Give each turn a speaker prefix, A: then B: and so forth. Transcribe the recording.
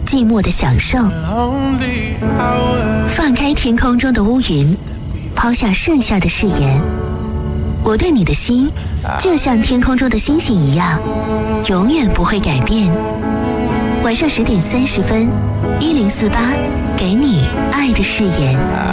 A: 寂寞的享受。放开天空中的乌云，抛下剩下的誓言。我对你的心，就像天空中的星星一样，永远不会改变。晚上10点30分，1048，给你爱的誓言。